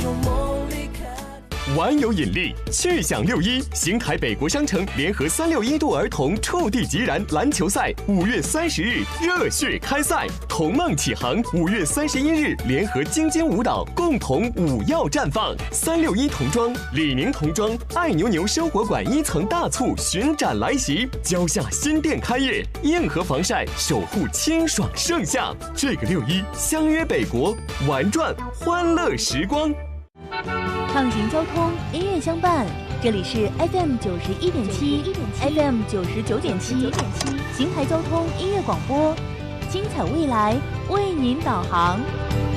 玩有引力，去享6·1，邢台北国商城联合361度儿童触地即燃篮球赛5月30日热血开赛，童梦启航5月31日联合京津舞蹈共同舞耀绽放，361童装、李宁童装、爱牛牛生活馆1层大促巡展来袭，蕉下新店开业，硬核防晒守护清爽盛夏。这个6·1相约北国，玩转欢乐时光。 畅行交通，音乐相伴，这里是 FM 91.7 FM 99.7邢台交通音乐广播，精彩未来为您导航。